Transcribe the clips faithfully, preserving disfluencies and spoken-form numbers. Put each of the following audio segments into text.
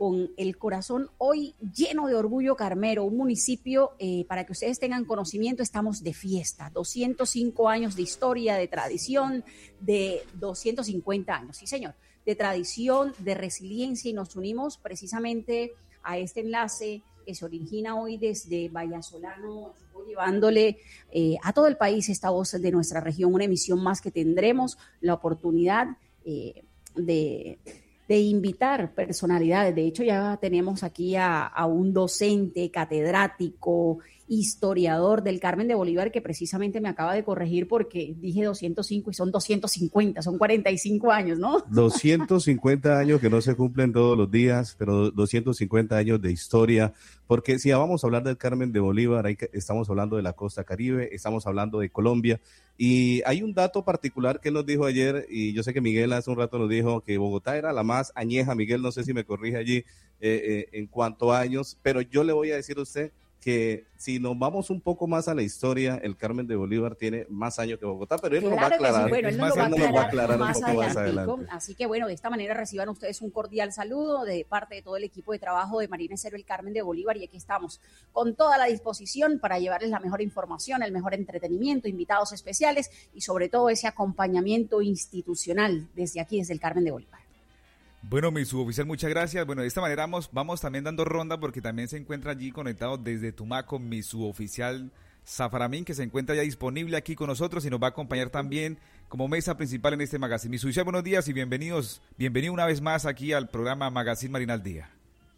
con el corazón hoy lleno de orgullo carmero, un municipio, eh, para que ustedes tengan conocimiento, estamos de fiesta, doscientos cinco años de historia, de tradición, de doscientos cincuenta años, sí señor, de tradición, de resiliencia, y nos unimos precisamente a este enlace que se origina hoy desde Vallasolano, llevándole eh, a todo el país esta voz de nuestra región, una emisión más que tendremos la oportunidad eh, de, de invitar personalidades. De hecho, ya tenemos aquí a, a un docente, catedrático, historiador del Carmen de Bolívar, que precisamente me acaba de corregir porque dije doscientos cinco y son doscientos cincuenta, son cuarenta y cinco años, ¿no? doscientos cincuenta años que no se cumplen todos los días, pero doscientos cincuenta años de historia, porque si vamos a hablar del Carmen de Bolívar, hay que, estamos hablando de la costa Caribe, estamos hablando de Colombia, y hay un dato particular que él nos dijo ayer, y yo sé que Miguel hace un rato nos dijo que Bogotá era la más añeja. Miguel, no sé si me corrige allí eh, eh, en cuanto a años, pero yo le voy a decir a usted que si nos vamos un poco más a la historia, el Carmen de Bolívar tiene más años que Bogotá, pero él claro nos va a aclarar. Sí. Bueno, él nos lo va a aclarar, va a aclarar más, un poco más adelantico. adelante. Así que bueno, de esta manera reciban ustedes un cordial saludo de parte de todo el equipo de trabajo de Marina Estéreo el Carmen de Bolívar, y aquí estamos con toda la disposición para llevarles la mejor información, el mejor entretenimiento, invitados especiales y sobre todo ese acompañamiento institucional desde aquí, desde el Carmen de Bolívar. Bueno, mi suboficial, muchas gracias. Bueno, de esta manera vamos, vamos también dando ronda porque también se encuentra allí conectado desde Tumaco mi suboficial Zafaramín, que se encuentra ya disponible aquí con nosotros y nos va a acompañar también como mesa principal en este magazine. Mi suboficial, buenos días y bienvenidos, bienvenido una vez más aquí al programa Magazine Marina al Día.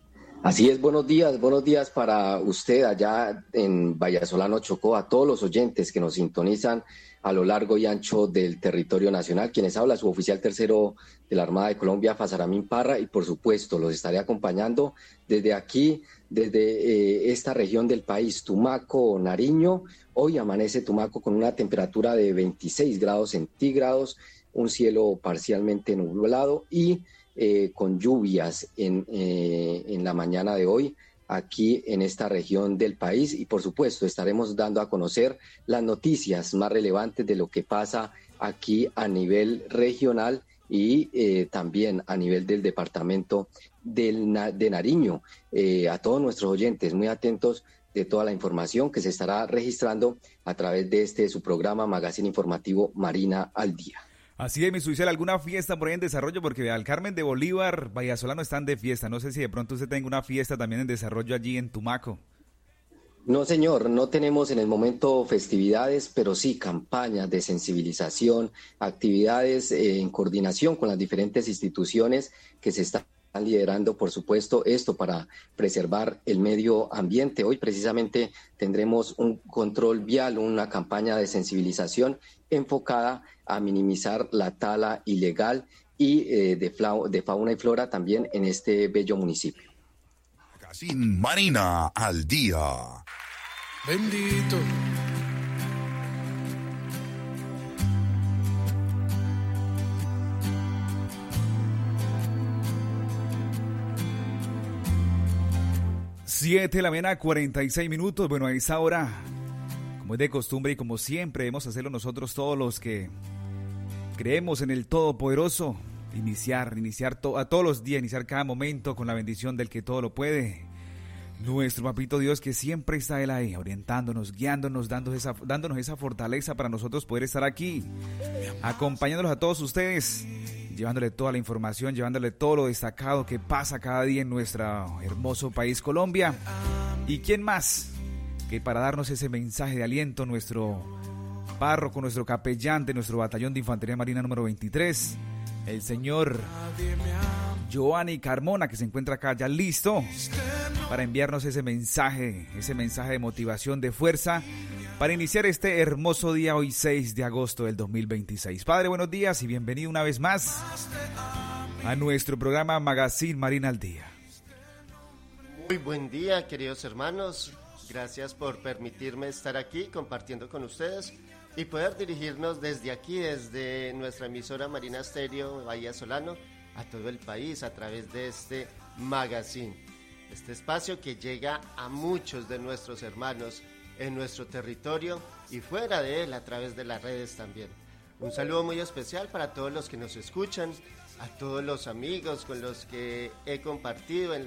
Así es, buenos días, buenos días para usted allá en Vallasolano, Chocó, a todos los oyentes que nos sintonizan a lo largo y ancho del territorio nacional. Quienes habla, su oficial tercero de la Armada de Colombia, Zafaramín Parra, y por supuesto los estaré acompañando desde aquí, desde eh, esta región del país, Tumaco, Nariño. Hoy amanece Tumaco con una temperatura de veintiséis grados centígrados, un cielo parcialmente nublado y Eh, con lluvias en, eh, en la mañana de hoy aquí en esta región del país, y por supuesto estaremos dando a conocer las noticias más relevantes de lo que pasa aquí a nivel regional y eh, también a nivel del departamento del, de Nariño. Eh, a todos nuestros oyentes muy atentos de toda la información que se estará registrando a través de este su programa Magazine Informativo Marina al Día. Así es, mi suboficial, ¿alguna fiesta por ahí en desarrollo? Porque al Carmen de Bolívar, Vallasolano están de fiesta. No sé si de pronto usted tenga una fiesta también en desarrollo allí en Tumaco. No, señor, no tenemos en el momento festividades, pero sí campañas de sensibilización, actividades eh, en coordinación con las diferentes instituciones que se están liderando, por supuesto, esto para preservar el medio ambiente. Hoy precisamente tendremos un control vial, una campaña de sensibilización enfocada a minimizar la tala ilegal y eh, de, fla- de fauna y flora también en este bello municipio. Magazine Marina al Día. Bendito. Siete de la mañana, cuarenta y seis minutos. Bueno, a esa hora, como es de costumbre y como siempre debemos hacerlo nosotros todos los que creemos en el Todopoderoso, iniciar, iniciar to- a todos los días, iniciar cada momento con la bendición del que todo lo puede. Nuestro papito Dios, que siempre está Él ahí, orientándonos, guiándonos, dándonos esa, dándonos esa fortaleza para nosotros poder estar aquí, acompañándolos a todos ustedes, llevándole toda la información, llevándole todo lo destacado que pasa cada día en nuestro hermoso país Colombia. ¿Y quién más que para darnos ese mensaje de aliento, nuestro párroco, nuestro capellán de nuestro batallón de infantería marina número veintitrés, el señor Giovanni Carmona, que se encuentra acá ya listo para enviarnos ese mensaje, ese mensaje de motivación, de fuerza, para iniciar este hermoso día hoy seis de agosto del dos mil veintiséis. Padre, buenos días y bienvenido una vez más a nuestro programa Magazine Marina al Día. Muy buen día, queridos hermanos. Gracias por permitirme estar aquí compartiendo con ustedes y poder dirigirnos desde aquí, desde nuestra emisora Marina Estéreo Vallasolano, a todo el país a través de este magazine. Este espacio que llega a muchos de nuestros hermanos en nuestro territorio y fuera de él a través de las redes también. Un saludo muy especial para todos los que nos escuchan, a todos los amigos con los que he compartido en